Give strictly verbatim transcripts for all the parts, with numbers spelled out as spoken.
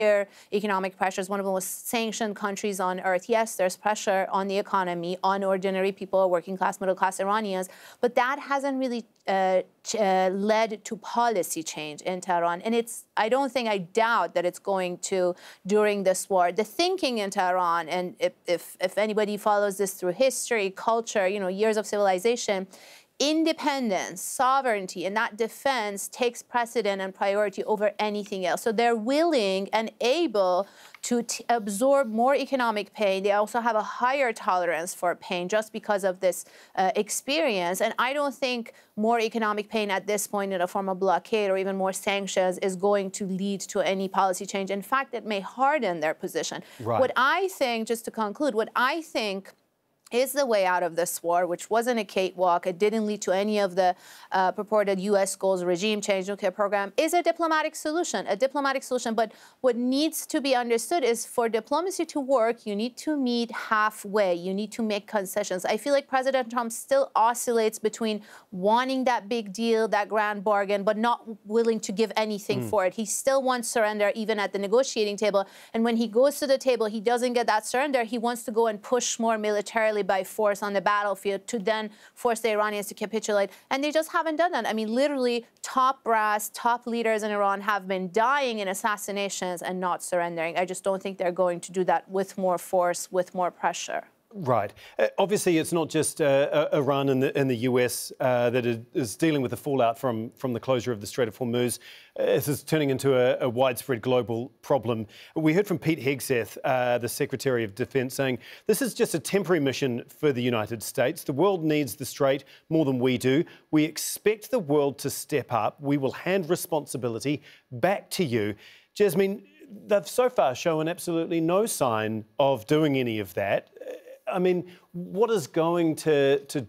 economic pressures, one of the most sanctioned countries on earth. Yes, there's pressure on the economy, on ordinary people, working class, middle class Iranians, but that hasn't really uh, uh, led to policy change in Tehran. And it's, I don't think, I doubt that it's going to during this war. The thinking in Tehran, and if, if, if anybody follows this through history, culture, you know, years of civilization, independence, sovereignty, and that defense takes precedent and priority over anything else. So they're willing and able to t absorb more economic pain. They also have a higher tolerance for pain just because of this uh, experience. And I don't think more economic pain at this point in a form of blockade or even more sanctions is going to lead to any policy change. In fact, it may harden their position. Right. What I think, just to conclude, what I think is the way out of this war, which wasn't a cakewalk, it didn't lead to any of the uh, purported U S goals, regime change, nuclear program, is a diplomatic solution, a diplomatic solution. But what needs to be understood is for diplomacy to work, you need to meet halfway, you need to make concessions. I feel like President Trump still oscillates between wanting that big deal, that grand bargain, but not willing to give anything mm. for it. He still wants surrender even at the negotiating table. And when he goes to the table, he doesn't get that surrender. He wants to go and push more militarily by force on the battlefield to then force the Iranians to capitulate. And they just haven't done that. I mean, literally, top brass, top leaders in Iran have been dying in assassinations and not surrendering. I just don't think they're going to do that with more force, with more pressure. Right. Uh, obviously, it's not just uh, Iran and the, and the U S uh, that is dealing with the fallout from, from the closure of the Strait of Hormuz. Uh, this is turning into a, a widespread global problem. We heard from Pete Hegseth, uh, the Secretary of Defence, saying this is just a temporary mission for the United States. The world needs the Strait more than we do. We expect the world to step up. We will hand responsibility back to you. Jasmine, they've so far shown absolutely no sign of doing any of that. I mean, what is going to, to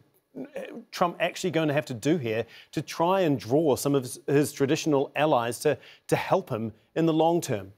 Trump actually going to have to do here to try and draw some of his, his traditional allies to, to help him in the long term?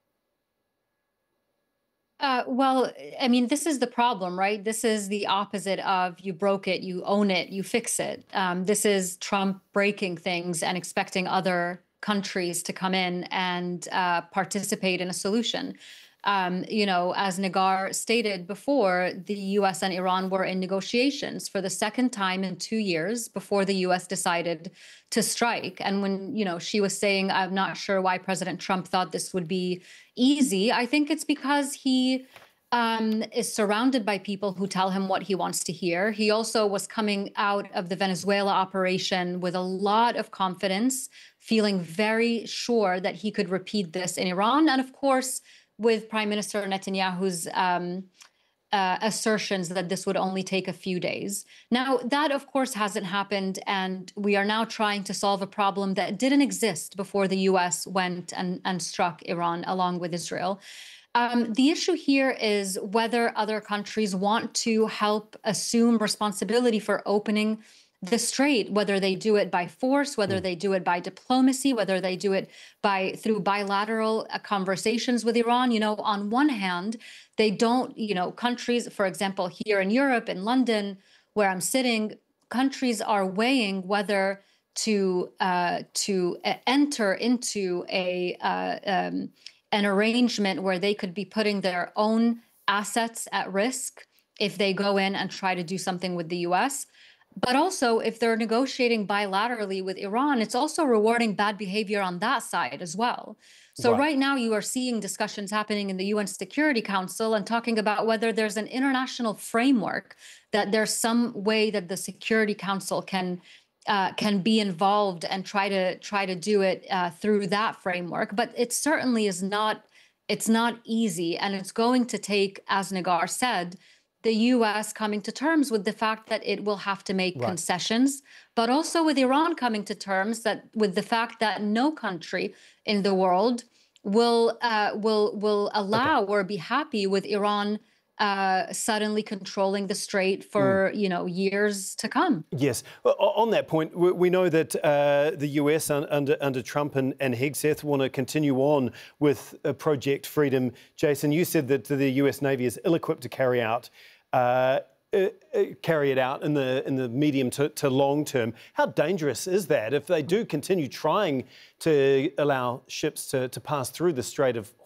Uh, well, I mean, this is the problem, right? This is the opposite of you broke it, you own it, you fix it. Um, this is Trump breaking things and expecting other countries to come in and uh, participate in a solution. Um, you know, as Negar stated before, the U S and Iran were in negotiations for the second time in two years before the U S decided to strike. And when, you know, she was saying, I'm not sure why President Trump thought this would be easy, I think it's because he um, is surrounded by people who tell him what he wants to hear. He also was coming out of the Venezuela operation with a lot of confidence, feeling very sure that he could repeat this in Iran. And of course, with Prime Minister Netanyahu's um, uh, assertions that this would only take a few days. Now, that, of course, hasn't happened, and we are now trying to solve a problem that didn't exist before the U S went and, and struck Iran along with Israel. Um, the issue here is whether other countries want to help assume responsibility for opening the strait, whether they do it by force, whether mm. they do it by diplomacy, whether they do it by through bilateral uh, conversations with Iran. You know, on one hand, they don't, you know, countries, for example, here in Europe, in London, where I'm sitting, countries are weighing whether to uh, to uh, enter into a uh, um, an arrangement where they could be putting their own assets at risk if they go in and try to do something with the U S. But also, if they're negotiating bilaterally with Iran, it's also rewarding bad behavior on that side as well. So right. right now, you are seeing discussions happening in the U N Security Council and talking about whether there's an international framework, that there's some way that the Security Council can uh, can be involved and try to try to do it uh, through that framework. But it certainly is not. It's not easy, and it's going to take, as Negar said, the U S coming to terms with the fact that it will have to make right. concessions, but also with Iran coming to terms that with the fact that no country in the world will uh, will will allow okay. or be happy with Iran uh, suddenly controlling the strait for mm. you know years to come. Yes, well, on that point, we know that uh, the U S under under Trump and, and Hegseth want to continue on with uh, Project Freedom. Jason, you said that the U S Navy is ill-equipped to carry out. Uh, uh, carry it out in the in the medium to, to long term. How dangerous is that if they do continue trying to allow ships to, to pass through the Strait of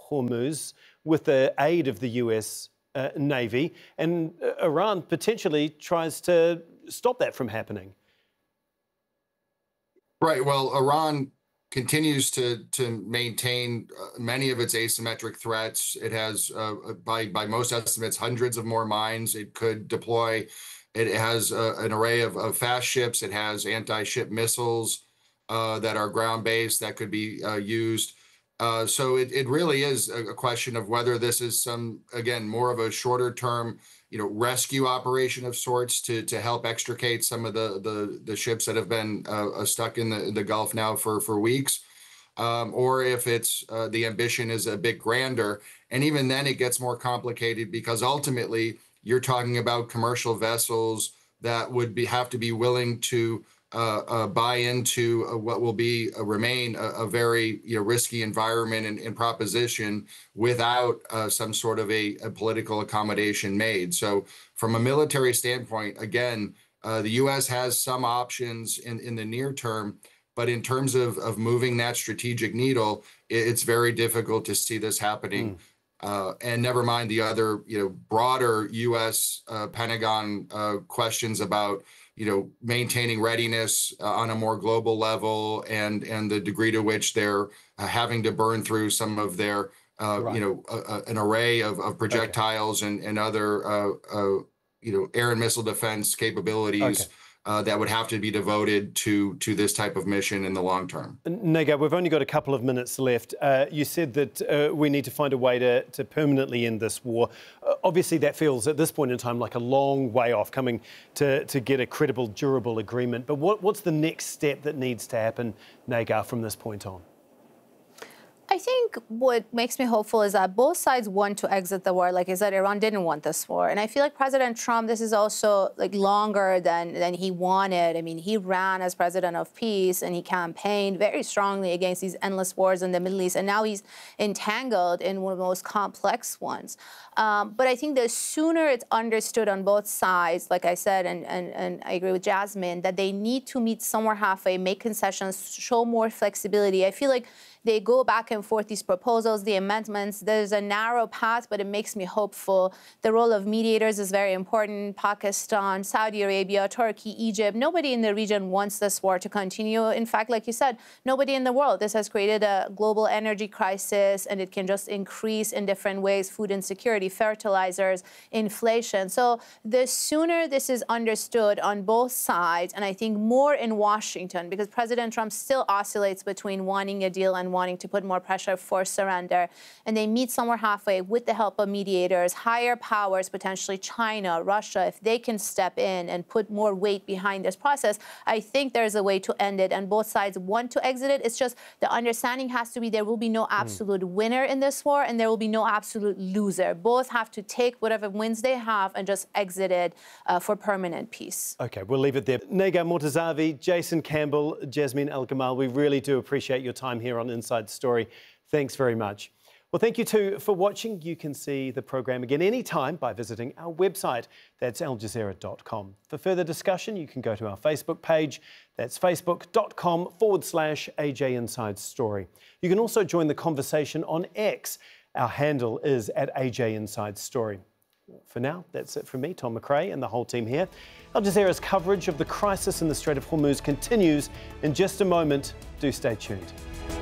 Hormuz with the aid of the U S uh, Navy, and uh, Iran potentially tries to stop that from happening. Right. Well, Iran continues to to maintain uh, many of its asymmetric threats. It has, uh, by by most estimates, hundreds of more mines it could deploy. It has uh, an array of, of fast ships. It has anti-ship missiles uh, that are ground-based that could be uh, used. Uh, so it, it really is a, a question of whether this is some, again, more of a shorter-term, you know, rescue operation of sorts to to help extricate some of the the, the ships that have been uh, stuck in the, the Gulf now for for weeks, um, or if it's uh, the ambition is a bit grander. And even then, it gets more complicated because ultimately you're talking about commercial vessels that would be have to be willing to uh, uh, buy into uh, what will be uh, remain a, a very you know, risky environment and, and proposition without uh, some sort of a, a political accommodation made. So from a military standpoint, again, uh, the U S has some options in, in the near term, but in terms of, of moving that strategic needle, it, it's very difficult to see this happening. Mm. Uh, and never mind the other, you know, broader U S uh, Pentagon uh, questions about, you know, maintaining readiness uh, on a more global level, and and the degree to which they're uh, having to burn through some of their, uh, right. you know, uh, an array of, of projectiles okay. and and other, uh, uh, you know, air and missile defense capabilities. Okay. Uh, that would have to be devoted to to this type of mission in the long term. Nagar, we've only got a couple of minutes left. Uh, you said that uh, we need to find a way to, to permanently end this war. Uh, obviously, that feels at this point in time like a long way off coming to, to get a credible, durable agreement. But what, what's the next step that needs to happen, Nagar, from this point on? I think what makes me hopeful is that both sides want to exit the war. Like I said, Iran didn't want this war. And I feel like President Trump, this is also like longer than, than he wanted. I mean, he ran as president of peace and he campaigned very strongly against these endless wars in the Middle East. And now he's entangled in one of the most complex ones. Um, but I think the sooner it's understood on both sides, like I said, and, and, and I agree with Jasmine, that they need to meet somewhere halfway, make concessions, show more flexibility. I feel like they go back and forth, these proposals, the amendments. There's a narrow path, but it makes me hopeful. The role of mediators is very important. Pakistan, Saudi Arabia, Turkey, Egypt. Nobody in the region wants this war to continue. In fact, like you said, nobody in the world. This has created a global energy crisis, and it can just increase in different ways: food insecurity, fertilizers, inflation. So the sooner this is understood on both sides, and I think more in Washington, because President Trump still oscillates between wanting a deal and wanting to put more pressure for surrender, and they meet somewhere halfway with the help of mediators, higher powers, potentially China, Russia, if they can step in and put more weight behind this process, I think there's a way to end it, and both sides want to exit it. It's just the understanding has to be there will be no absolute mm. winner in this war, and there will be no absolute loser. Both have to take whatever wins they have and just exit it uh, for permanent peace. OK, we'll leave it there. Nagar Mortazavi, Jason Campbell, Jasmine Al-Gamal, we really do appreciate your time here on Inside Story. Thanks very much. Well, thank you too for watching. You can see the program again anytime by visiting our website. That's al jazeera dot com. For further discussion, you can go to our Facebook page. That's facebook.com forward slash AJ Inside Story. You can also join the conversation on X. Our handle is at A J Inside Story. For now, that's it from me, Tom McRae, and the whole team here. Al Jazeera's coverage of the crisis in the Strait of Hormuz continues in just a moment. Do stay tuned.